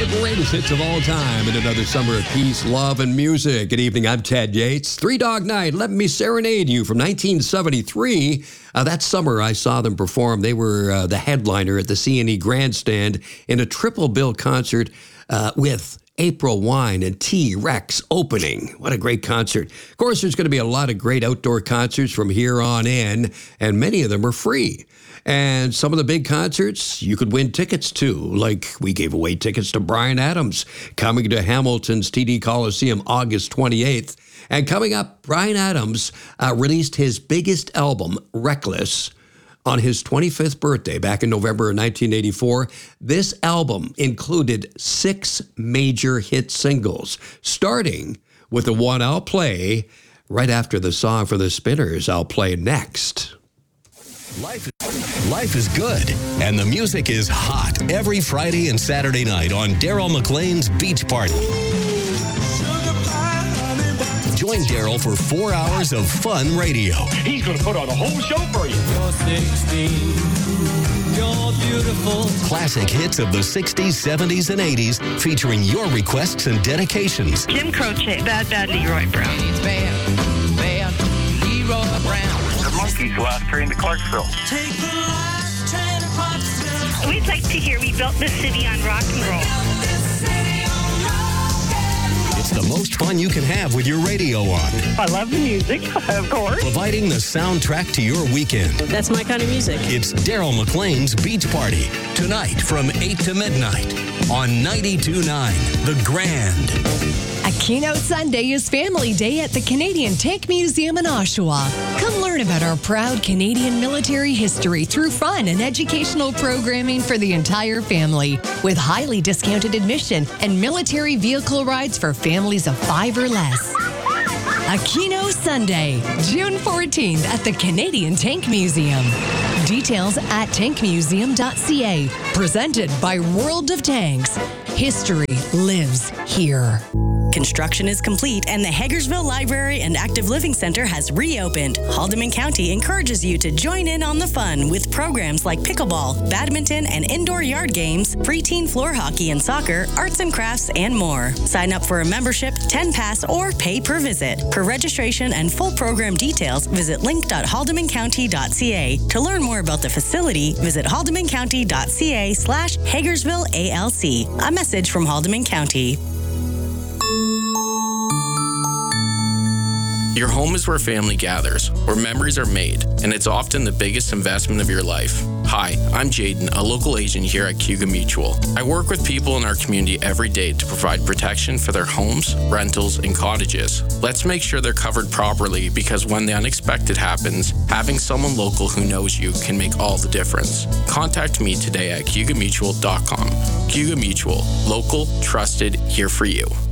The greatest hits of all time in another summer of peace, love, and music. Good evening, I'm Ted Yates. Three Dog Night, Let Me Serenade You from 1973. That summer, I saw them perform. They were the headliner at the CNE Grandstand in a triple bill concert with April Wine and T-Rex opening. What a great concert. Of course, there's going to be a lot of great outdoor concerts from here on in, and many of them are free. And some of the big concerts you could win tickets to, like we gave away tickets to Bryan Adams coming to Hamilton's TD Coliseum August 28th. And coming up, Bryan Adams released his biggest album, Reckless, on his 25th birthday back in November of 1984. This album included 6 major hit singles, starting with the one I'll play right after the song for the Spinners I'll play next. Life is good, and the music is hot every Friday and Saturday night on Daryl McLean's Beach Party. Join Daryl for 4 hours of fun radio. He's going to put on a whole show for you. You're 16, you're beautiful. Classic hits of the 60s, 70s, and 80s featuring your requests and dedications. Jim Croce, Bad Leroy Brown. It's bad Leroy Brown. The Monkees, last train to Clarksville. Take the last train to Clarksville. We'd like to hear We Built This City on Rock and Roll. It's the most fun you can have with your radio on. I love the music, of course. Providing the soundtrack to your weekend. That's my kind of music. It's Daryl McLean's Beach Party. Tonight from 8 to midnight on 92.9 The Grand. A keynote Sunday is Family Day at the Canadian Tank Museum in Oshawa. Come learn about our proud Canadian military history through fun and educational programming for the entire family, with highly discounted admission and military vehicle rides for families of 5 or less. Aquino Sunday, June 14th at the Canadian Tank Museum. Details at tankmuseum.ca. Presented by World of Tanks. History lives here. Construction is complete and the Hagersville Library and Active Living Center has reopened. Haldeman County encourages you to join in on the fun with programs like pickleball, badminton, and indoor yard games, free teen floor hockey and soccer, arts and crafts, and more. Sign up for a membership, 10 pass, or pay per visit. For registration and full program details, visit link.haldemancounty.ca. To learn more about the facility, visit haldemancounty.ca/Hagersville ALC. A message from Haldeman County. Your home is where family gathers, where memories are made, and it's often the biggest investment of your life. Hi, I'm Jaden, a local agent here at Cayuga Mutual. I work with people in our community every day to provide protection for their homes, rentals, and cottages. Let's make sure they're covered properly, because when the unexpected happens, having someone local who knows you can make all the difference. Contact me today at CayugaMutual.com. Cayuga Mutual, local, trusted, here for you.